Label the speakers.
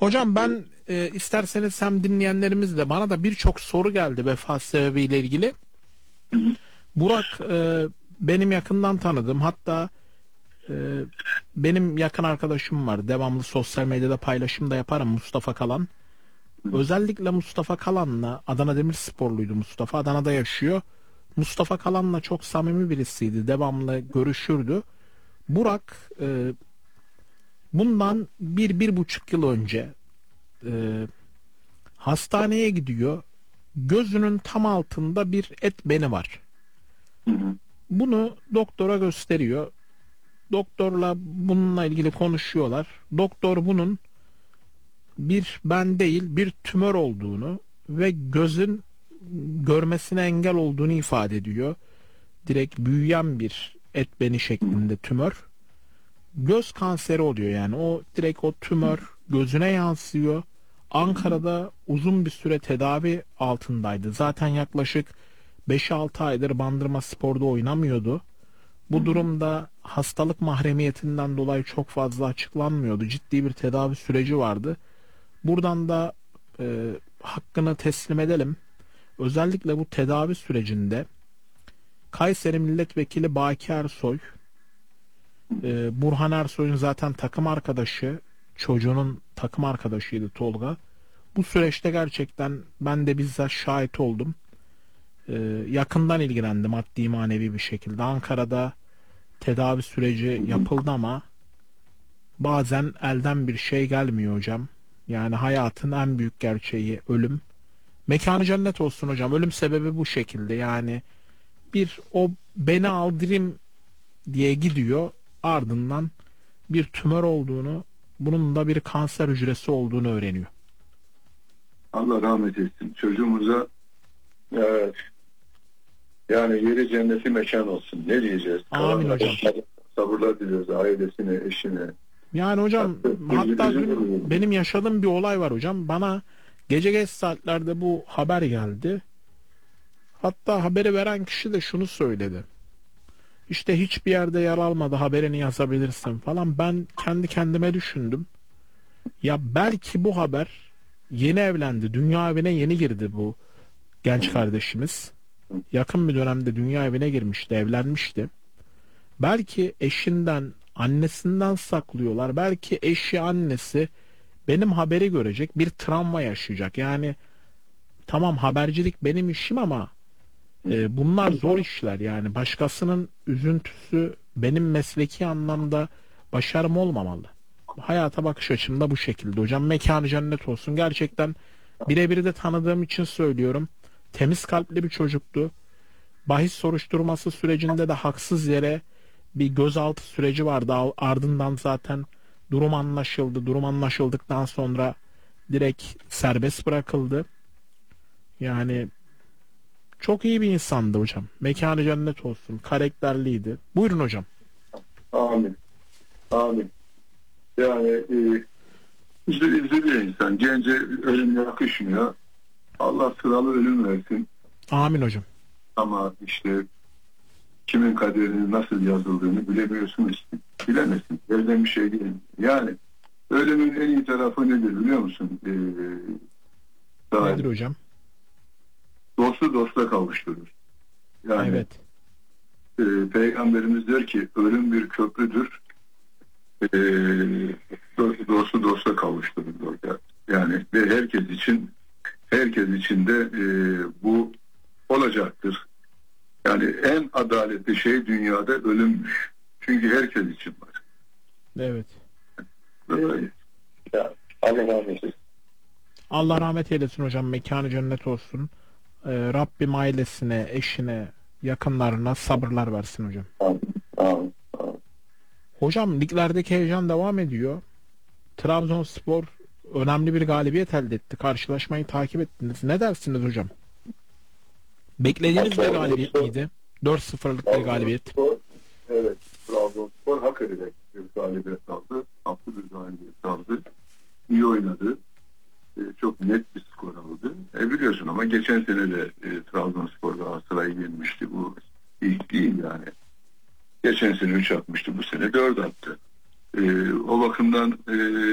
Speaker 1: Hocam ben isterseniz hem dinleyenlerimiz de bana da birçok soru geldi vefat sebebiyle ilgili. Burak benim yakından tanıdığım, hatta e, benim yakın arkadaşım var. Devamlı sosyal medyada paylaşım da yaparım, Mustafa Kalan. Özellikle Mustafa Kalan'la, Adana Demirsporluydu Mustafa. Adana'da yaşıyor. Mustafa Kalan'la çok samimi birisiydi. Devamlı görüşürdü. Burak bundan bir buçuk yıl önce hastaneye gidiyor. Gözünün tam altında bir et beni var. Bunu doktora gösteriyor. Doktorla bununla ilgili konuşuyorlar. Doktor bunun bir ben değil bir tümör olduğunu ve gözün görmesine engel olduğunu ifade ediyor. Direkt büyüyen bir et beni şeklinde tümör. Göz kanseri oluyor yani. O direkt o tümör gözüne yansıyor. Ankara'da uzun bir süre tedavi altındaydı. Zaten yaklaşık 5-6 aydır Bandırma Spor'da oynamıyordu. Bu durumda hastalık mahremiyetinden dolayı çok fazla açıklanmıyordu. Ciddi bir tedavi süreci vardı. Buradan da hakkını teslim edelim. Özellikle bu tedavi sürecinde Kayseri Milletvekili Baki Ersoy, Burhan Ersoy'un zaten takım arkadaşı, çocuğunun takım arkadaşıydı Tolga. Bu süreçte gerçekten ben de bizzat şahit oldum. Yakından ilgilendim maddi manevi bir şekilde. Ankara'da tedavi süreci yapıldı ama bazen elden bir şey gelmiyor hocam. Yani hayatın en büyük gerçeği ölüm. Mekanı cennet olsun hocam. Ölüm sebebi bu şekilde. Yani bir o beni aldırayım diye gidiyor. Ardından bir tümör olduğunu, bunun da bir kanser hücresi olduğunu öğreniyor.
Speaker 2: Allah rahmet etsin. Çocuğumuza yani yeri cenneti mekan olsun. Ne diyeceğiz?
Speaker 1: Amin hocam.
Speaker 2: Sabırlar diliyoruz ailesine, eşine.
Speaker 1: Yani hocam hatta dün benim yaşadığım bir olay var hocam. Bana gece geç saatlerde bu haber geldi. Hatta haberi veren kişi de şunu söyledi. İşte hiçbir yerde yer almadı, haberini yazabilirsin falan. Ben kendi kendime düşündüm. Ya belki bu haber, yeni evlendi, dünya evine yeni girdi bu genç kardeşimiz. Yakın bir dönemde dünya evine girmişti, evlenmişti. Belki eşinden, annesinden saklıyorlar. Belki eşi, annesi benim haberi görecek, bir travma yaşayacak. Yani tamam, habercilik benim işim ama bunlar zor işler. Yani başkasının üzüntüsü benim mesleki anlamda başarım olmamalı. Hayata bakış açım da bu şekilde hocam. Mekanı cennet olsun. Gerçekten birebir de tanıdığım için söylüyorum. Temiz kalpli bir çocuktu. Bahis soruşturması sürecinde de haksız yere bir gözaltı süreci vardı. Ardından zaten durum anlaşıldı. Durum anlaşıldıktan sonra direkt serbest bırakıldı. Yani çok iyi bir insandı hocam. Mekanı cennet olsun. Karakterliydi. Buyurun hocam.
Speaker 2: Amin. Amin. Yani üzülüyor insan. Gence ölüm yakışmıyor. Allah sıralı ölüm versin.
Speaker 1: Amin hocam.
Speaker 2: Ama işte kimin kaderinin nasıl yazıldığını bilemiyorsunuz. Bilemezsin. Elden bir şey değil. Yani ölümün en iyi tarafı nedir biliyor musun?
Speaker 1: Nedir hocam?
Speaker 2: Dostu dosta kavuşturur. Yani
Speaker 1: evet.
Speaker 2: Peygamberimiz der ki ölüm bir köprüdür. Dostu dosta kavuşturur. Yani ve herkes için de bu olacaktır. Yani en adaletli şey dünyada ölümmüş. Çünkü herkes için var.
Speaker 1: Evet.
Speaker 2: Böyle. Allah rahmet eylesin.
Speaker 1: Allah rahmet eylesin hocam. Mekanı cennet olsun. Rabbim ailesine, eşine, yakınlarına sabırlar versin hocam.
Speaker 2: Amin.
Speaker 1: Hocam liglerdeki heyecan devam ediyor. Trabzonspor önemli bir galibiyet elde etti. Karşılaşmayı takip ettiniz. Ne dersiniz hocam? Beklediğiniz bir galibiyet miydi? 4-0'lık bir galibiyet.
Speaker 2: Evet. Trabzonspor hak ederek bir galibiyet aldı. Haklı bir galibiyet aldı. İyi oynadı. Çok net bir skor aldı. Biliyorsun ama geçen sene de Trabzonspor Galatasaray'ı yenmişti. Bu ilk değil yani. Geçen sene 3 atmıştı. Bu sene 4 attı. O bakımdan